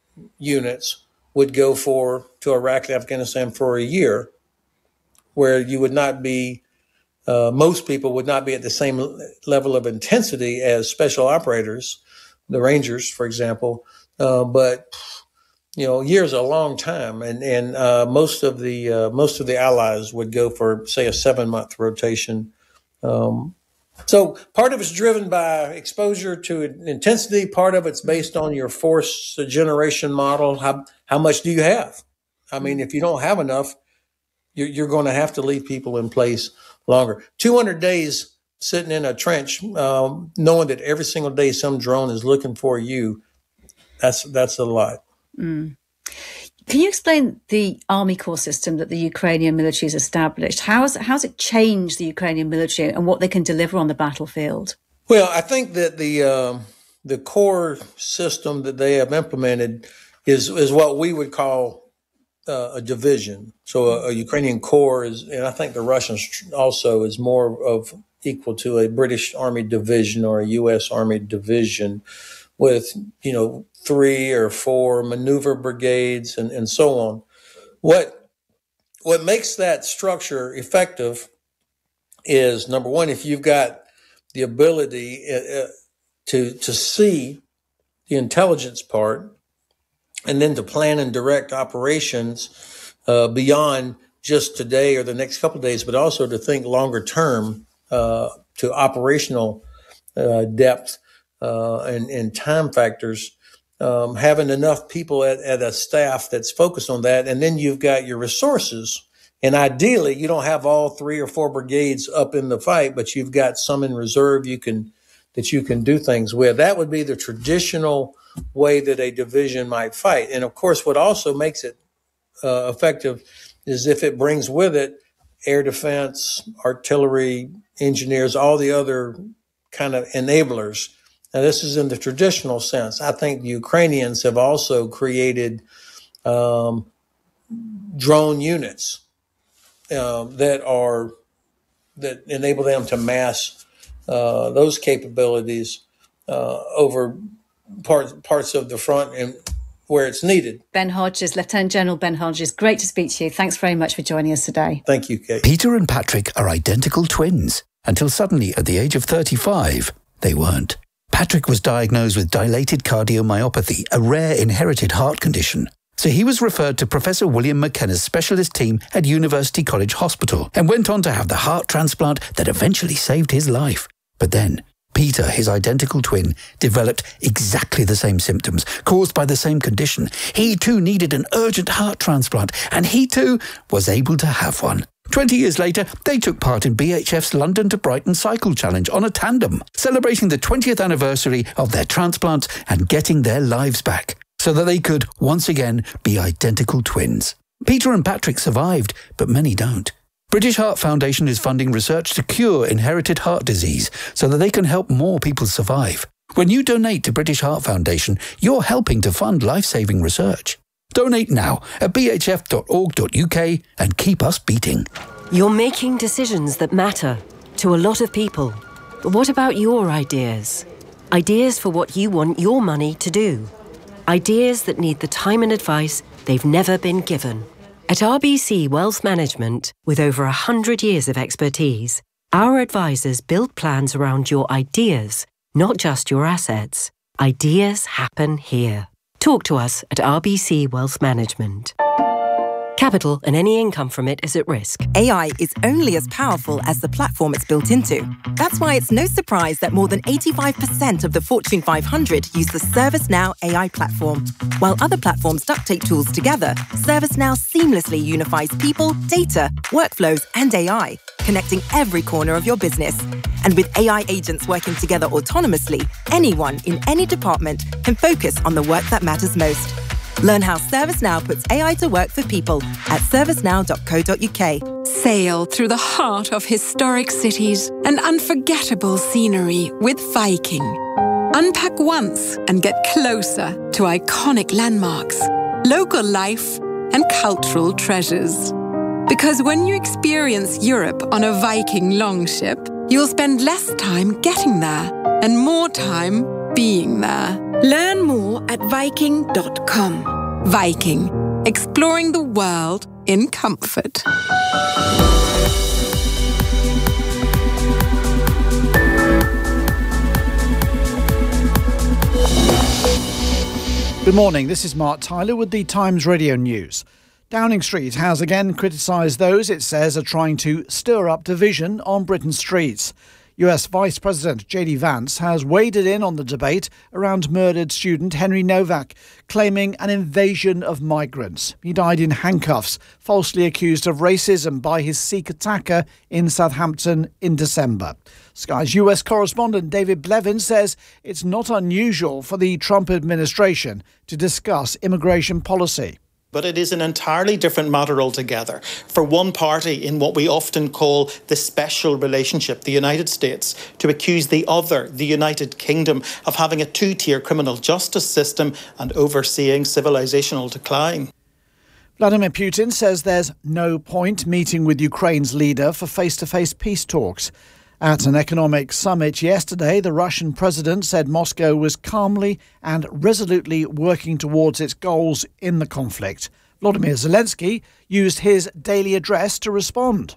units would go for to Iraq and Afghanistan for a year, where you would not be, uh, most people would not be at the same level of intensity as special operators, the Rangers, for example. Uh, but, you know, a year is a long time. And, and uh, most of the uh, most of the allies would go for, say, a seven-month rotation. Um, so part of it's driven by exposure to intensity. Part of it's based on your force generation model. How, how much do you have? I mean, if you don't have enough, you're going to have to leave people in place longer. two hundred days sitting in a trench, um, knowing that every single day some drone is looking for you, that's that's a lot. Mm. Can you explain the Army Corps system that the Ukrainian military has established? How has, how has it changed the Ukrainian military and what they can deliver on the battlefield? Well, I think that the uh, the Corps system that they have implemented is is what we would call Uh, a division. So a, a Ukrainian Corps is, and I think the Russians also is more of equal to a British Army division or a U S Army division with, you know, three or four maneuver brigades and, and so on. What, what makes that structure effective is, number one, if you've got the ability uh, to, to see the intelligence part, and then to plan and direct operations uh, beyond just today or the next couple of days, but also to think longer term uh, to operational uh, depth uh, and, and time factors, um, having enough people at, at a staff that's focused on that. And then you've got your resources. And ideally, you don't have all three or four brigades up in the fight, but you've got some in reserve you can that you can do things with. That would be the traditional way that a division might fight. And of course, what also makes it uh, effective is if it brings with it air defense, artillery, engineers, all the other kind of enablers. Now, this is in the traditional sense. I think the Ukrainians have also created um, drone units uh, that are that enable them to mass uh, those capabilities uh, over parts parts of the front and where it's needed. Ben Hodges, Lieutenant General Ben Hodges, great to speak to you. Thanks very much for joining us today. Thank you, Kate. Peter and Patrick are identical twins until suddenly, at the age of thirty-five, they weren't. Patrick was diagnosed with dilated cardiomyopathy, a rare inherited heart condition. So he was referred to Professor William McKenna's specialist team at University College Hospital and went on to have the heart transplant that eventually saved his life. But then, Peter, his identical twin, developed exactly the same symptoms caused by the same condition. He too needed an urgent heart transplant, and he too was able to have one. Twenty years later, they took part in B H F's London to Brighton Cycle Challenge on a tandem, celebrating the twentieth anniversary of their transplant and getting their lives back, so that they could once again be identical twins. Peter and Patrick survived, but many don't. British Heart Foundation is funding research to cure inherited heart disease so that they can help more people survive. When you donate to British Heart Foundation, you're helping to fund life-saving research. Donate now at b h f dot org dot u k and keep us beating. You're making decisions that matter to a lot of people. But what about your ideas? Ideas for what you want your money to do. Ideas that need the time and advice they've never been given. At R B C Wealth Management, with over one hundred years of expertise, our advisors build plans around your ideas, not just your assets. Ideas happen here. Talk to us at R B C Wealth Management. Capital and any income from it is at risk. A I is only as powerful as the platform it's built into. That's why it's no surprise that more than eighty-five percent of the Fortune five hundred use the ServiceNow A I platform. While other platforms duct tape tools together, ServiceNow seamlessly unifies people, data, workflows, and A I, connecting every corner of your business. And with A I agents working together autonomously, anyone in any department can focus on the work that matters most. Learn how ServiceNow puts A I to work for people at servicenow dot co dot uk. Sail through the heart of historic cities and unforgettable scenery with Viking. Unpack once and get closer to iconic landmarks, local life, and cultural treasures. Because when you experience Europe on a Viking longship, you'll spend less time getting there and more time being there. Learn more at viking dot com. Viking, exploring the world in comfort. Good morning, this is Mark Tyler with the Times Radio News. Downing Street has again criticised those it says are trying to stir up division on Britain's streets. U S Vice President J D Vance has waded in on the debate around murdered student Henry Novak, claiming an invasion of migrants. He died in handcuffs, falsely accused of racism by his Sikh attacker in Southampton in December. Sky's U S correspondent David Blevins says it's not unusual for the Trump administration to discuss immigration policy. But it is an entirely different matter altogether for one party in what we often call the special relationship, the United States, to accuse the other, the United Kingdom, of having a two-tier criminal justice system and overseeing civilizational decline. Vladimir Putin says there's no point meeting with Ukraine's leader for face-to-face peace talks. At an economic summit yesterday, the Russian president said Moscow was calmly and resolutely working towards its goals in the conflict. Volodymyr Zelensky used his daily address to respond.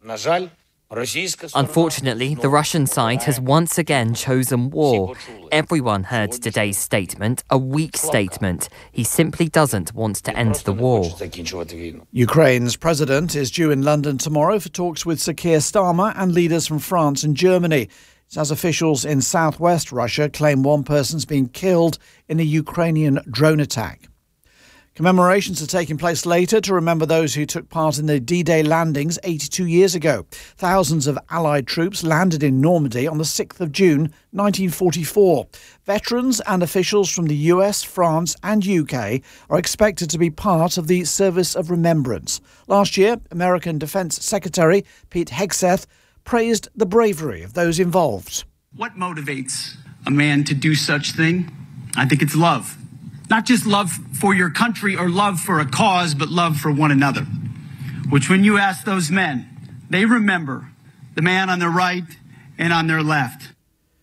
Unfortunately, the Russian side has once again chosen war. Everyone heard today's statement, a weak statement. He simply doesn't want to end the war. Ukraine's president is due in London tomorrow for talks with Sir Keir Starmer and leaders from France and Germany. It's as officials in southwest Russia claim one person's been killed in a Ukrainian drone attack. Commemorations are taking place later to remember those who took part in the D-Day landings eighty-two years ago. Thousands of Allied troops landed in Normandy on the sixth of June nineteen forty-four. Veterans and officials from the U S, France and U K are expected to be part of the Service of Remembrance. Last year, American Defense Secretary Pete Hegseth praised the bravery of those involved. What motivates a man to do such thing? I think it's love. Not just love for your country or love for a cause, but love for one another. Which when you ask those men, they remember the man on their right and on their left.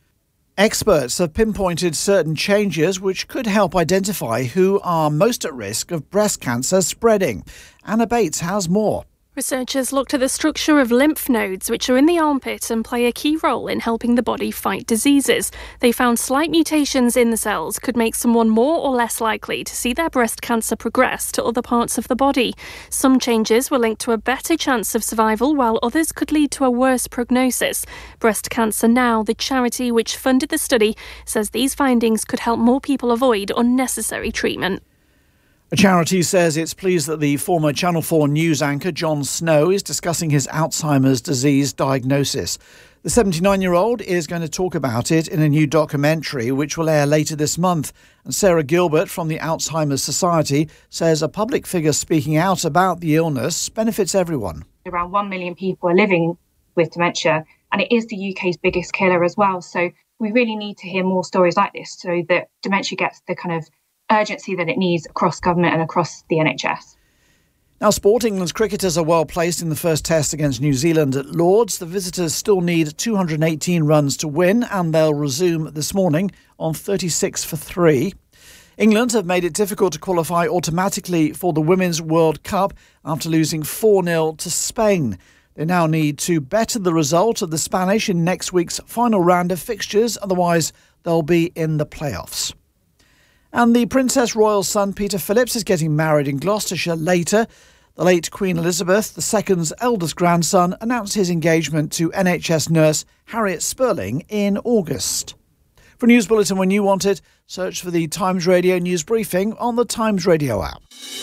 Experts have pinpointed certain changes which could help identify who are most at risk of breast cancer spreading. Anna Bates has more. Researchers looked at the structure of lymph nodes, which are in the armpit and play a key role in helping the body fight diseases. They found slight mutations in the cells could make someone more or less likely to see their breast cancer progress to other parts of the body. Some changes were linked to a better chance of survival, while others could lead to a worse prognosis. Breast Cancer Now, the charity which funded the study, says these findings could help more people avoid unnecessary treatment. A charity says it's pleased that the former Channel four news anchor Jon Snow is discussing his Alzheimer's disease diagnosis. The seventy-nine-year-old is going to talk about it in a new documentary which will air later this month. And Sarah Gilbert from the Alzheimer's Society says a public figure speaking out about the illness benefits everyone. Around one million people are living with dementia, and it is the U K's biggest killer as well. So we really need to hear more stories like this so that dementia gets the kind of urgency that it needs across government and across the N H S. Now, sport. England's cricketers are well placed in the first test against New Zealand at Lords. The visitors still need two hundred eighteen runs to win, and they'll resume this morning on thirty-six for three. England have made it difficult to qualify automatically for the Women's World Cup after losing four nil to Spain. They now need to better the result of the Spanish in next week's final round of fixtures, otherwise they'll be in the playoffs. And the Princess Royal's son Peter Phillips is getting married in Gloucestershire later. The late Queen Elizabeth the Second's eldest grandson announced his engagement to N H S nurse Harriet Spurling in August. For a news bulletin when you want it, search for the Times Radio News Briefing on the Times Radio app.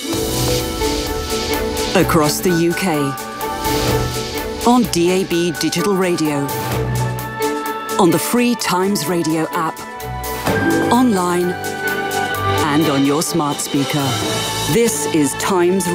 Across the U K, on D A B digital radio, on the free Times Radio app, online and on your smart speaker. This is Times